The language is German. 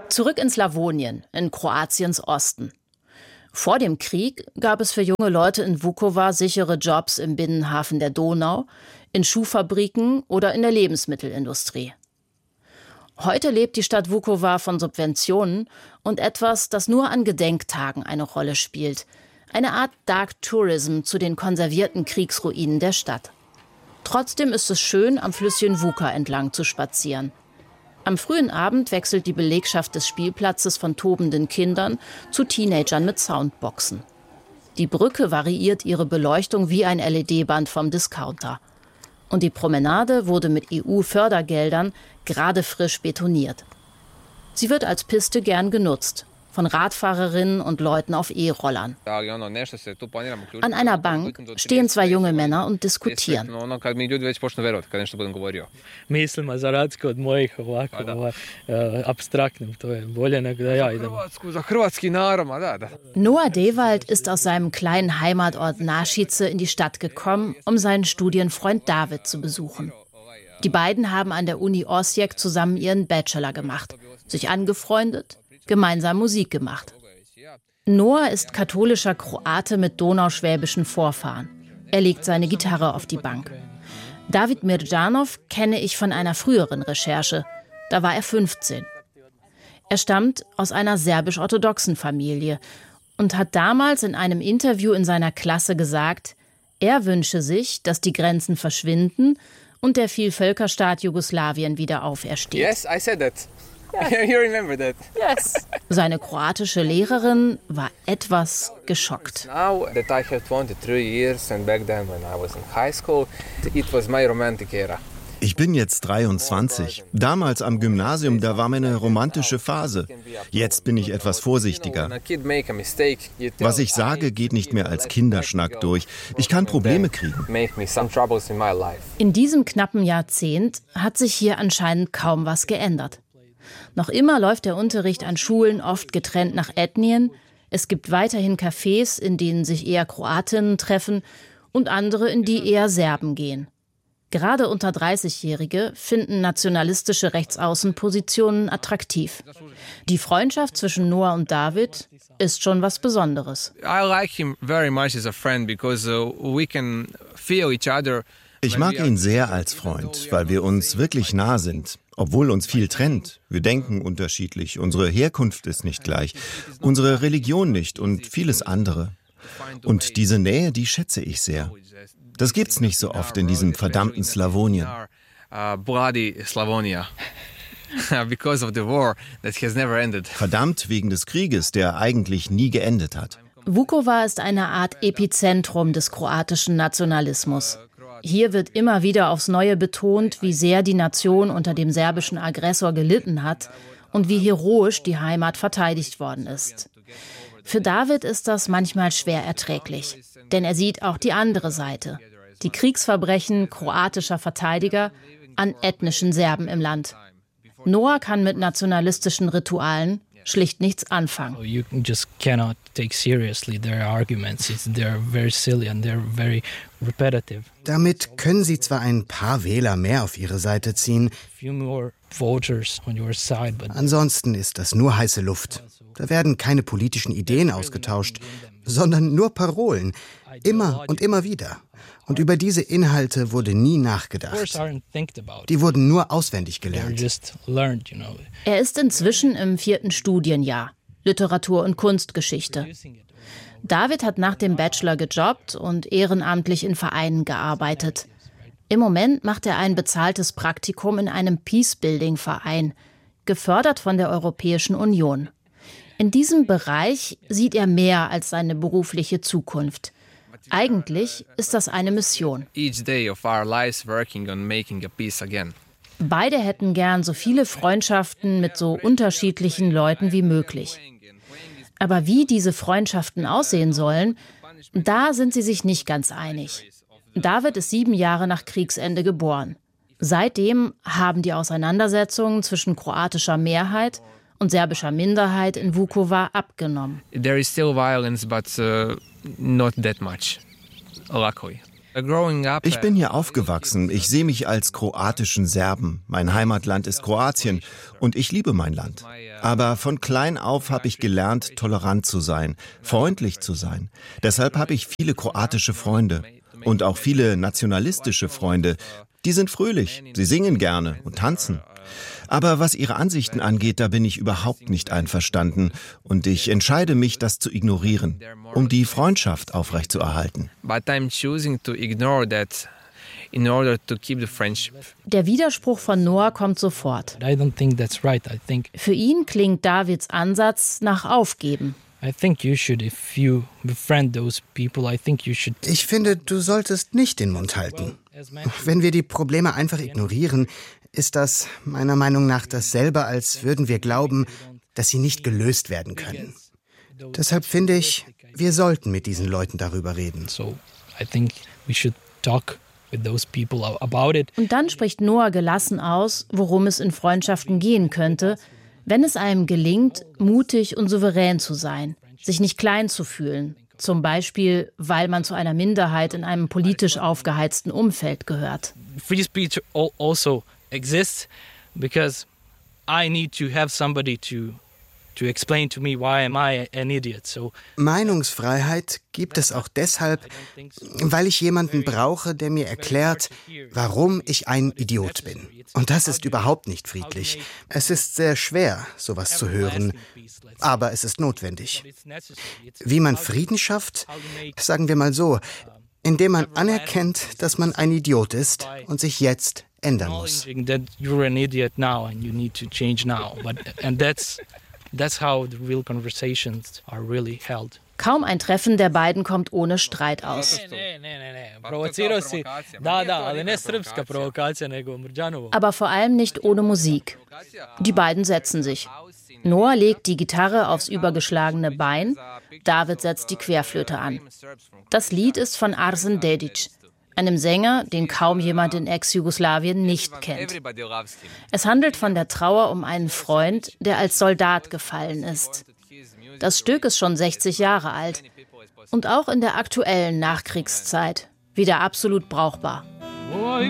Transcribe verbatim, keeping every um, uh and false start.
Zurück in Slawonien, in Kroatiens Osten. Vor dem Krieg gab es für junge Leute in Vukovar sichere Jobs im Binnenhafen der Donau, in Schuhfabriken oder in der Lebensmittelindustrie. Heute lebt die Stadt Vukovar von Subventionen und etwas, das nur an Gedenktagen eine Rolle spielt. Eine Art Dark Tourism zu den konservierten Kriegsruinen der Stadt. Trotzdem ist es schön, am Flüsschen Vuka entlang zu spazieren. Am frühen Abend wechselt die Belegschaft des Spielplatzes von tobenden Kindern zu Teenagern mit Soundboxen. Die Brücke variiert ihre Beleuchtung wie ein L E D-Band vom Discounter. Und die Promenade wurde mit E U-Fördergeldern gerade frisch betoniert. Sie wird als Piste gern genutzt, von Radfahrerinnen und Leuten auf E-Rollern. An einer Bank stehen zwei junge Männer und diskutieren. Noah Dewald ist aus seinem kleinen Heimatort Našice in die Stadt gekommen, um seinen Studienfreund David zu besuchen. Die beiden haben an der Uni Osijek zusammen ihren Bachelor gemacht, sich angefreundet, gemeinsam Musik gemacht. Noah ist katholischer Kroate mit donauschwäbischen Vorfahren. Er legt seine Gitarre auf die Bank. David Mirjanov kenne ich von einer früheren Recherche. Da war er fünfzehn. Er stammt aus einer serbisch-orthodoxen Familie und hat damals in einem Interview in seiner Klasse gesagt, er wünsche sich, dass die Grenzen verschwinden und der Vielvölkerstaat Jugoslawien wieder aufersteht. Yes, I said that. You remember that? Yes. Seine kroatische Lehrerin war etwas geschockt. Now that I have twenty-three years and back then when I was in high school, it was my romantic era. Ich bin jetzt dreiundzwanzig. Damals am Gymnasium, da war meine romantische Phase. Jetzt bin ich etwas vorsichtiger. Was ich sage, geht nicht mehr als Kinderschnack durch. Ich kann Probleme kriegen. In diesem knappen Jahrzehnt hat sich hier anscheinend kaum was geändert. Noch immer läuft der Unterricht an Schulen oft getrennt nach Ethnien. Es gibt weiterhin Cafés, in denen sich eher Kroatinnen treffen und andere, in die eher Serben gehen. Gerade unter dreißigjährige finden nationalistische Rechtsaußenpositionen attraktiv. Die Freundschaft zwischen Noah und David ist schon was Besonderes. Ich mag ihn sehr als Freund, weil wir uns wirklich nah sind. Obwohl uns viel trennt. Wir denken unterschiedlich, unsere Herkunft ist nicht gleich, unsere Religion nicht und vieles andere. Und diese Nähe, die schätze ich sehr. Das gibt's nicht so oft in diesem verdammten Slawonien. Verdammt wegen des Krieges, der eigentlich nie geendet hat. Vukovar ist eine Art Epizentrum des kroatischen Nationalismus. Hier wird immer wieder aufs Neue betont, wie sehr die Nation unter dem serbischen Aggressor gelitten hat und wie heroisch die Heimat verteidigt worden ist. Für David ist das manchmal schwer erträglich, denn er sieht auch die andere Seite, die Kriegsverbrechen kroatischer Verteidiger an ethnischen Serben im Land. Noah kann mit nationalistischen Ritualen schlicht nichts anfangen. You just cannot take seriously their arguments. It's, they're very silly and they're very repetitive. Damit können sie zwar ein paar Wähler mehr auf ihre Seite ziehen, Few more voters on your side, but ansonsten ist das nur heiße Luft. Da werden keine politischen Ideen ausgetauscht, sondern nur Parolen, immer und immer wieder. Und über diese Inhalte wurde nie nachgedacht. Die wurden nur auswendig gelernt. Er ist inzwischen im vierten Studienjahr, Literatur- und Kunstgeschichte. David hat nach dem Bachelor gejobbt und ehrenamtlich in Vereinen gearbeitet. Im Moment macht er ein bezahltes Praktikum in einem Peacebuilding-Verein, gefördert von der Europäischen Union. In diesem Bereich sieht er mehr als seine berufliche Zukunft. Eigentlich ist das eine Mission. Beide hätten gern so viele Freundschaften mit so unterschiedlichen Leuten wie möglich. Aber wie diese Freundschaften aussehen sollen, da sind sie sich nicht ganz einig. David ist sieben Jahre nach Kriegsende geboren. Seitdem haben die Auseinandersetzungen zwischen kroatischer Mehrheit und serbischer Minderheit in Vukovar abgenommen. There is still violence, but uh, not that much, luckily. Ich bin hier aufgewachsen. Ich sehe mich als kroatischen Serben. Mein Heimatland ist Kroatien und ich liebe mein Land. Aber von klein auf habe ich gelernt, tolerant zu sein, freundlich zu sein. Deshalb habe ich viele kroatische Freunde und auch viele nationalistische Freunde. Die sind fröhlich, sie singen gerne und tanzen. Aber was ihre Ansichten angeht, da bin ich überhaupt nicht einverstanden und ich entscheide mich, das zu ignorieren, um die Freundschaft aufrechtzuerhalten. Der Widerspruch von Noah kommt sofort. Für ihn klingt Davids Ansatz nach Aufgeben. Ich finde, du solltest nicht den Mund halten. Wenn wir die Probleme einfach ignorieren, ist das meiner Meinung nach dasselbe, als würden wir glauben, dass sie nicht gelöst werden können. Deshalb finde ich, wir sollten mit diesen Leuten darüber reden. Und dann spricht Noah gelassen aus, worum es in Freundschaften gehen könnte, wenn es einem gelingt, mutig und souverän zu sein, sich nicht klein zu fühlen. Zum Beispiel, weil man zu einer Minderheit in einem politisch aufgeheizten Umfeld gehört. Free speech also exists because I need to have somebody to to explain to me why am I an idiot. So Meinungsfreiheit gibt es auch deshalb, weil ich jemanden brauche, der mir erklärt, warum ich ein Idiot bin. Und das ist überhaupt nicht friedlich. Es ist sehr schwer, sowas zu hören, aber es ist notwendig. Wie man Frieden schafft, sagen wir mal so, indem man anerkennt, dass man ein Idiot ist und sich jetzt ändern muss. Kaum ein Treffen der beiden kommt ohne Streit aus. Aber vor allem nicht ohne Musik. Die beiden setzen sich. Noah legt die Gitarre aufs übergeschlagene Bein, David setzt die Querflöte an. Das Lied ist von Arsen Dedić, einem Sänger, den kaum jemand in Ex-Jugoslawien nicht kennt. Es handelt von der Trauer um einen Freund, der als Soldat gefallen ist. Das Stück ist schon sechzig Jahre alt und auch in der aktuellen Nachkriegszeit wieder absolut brauchbar.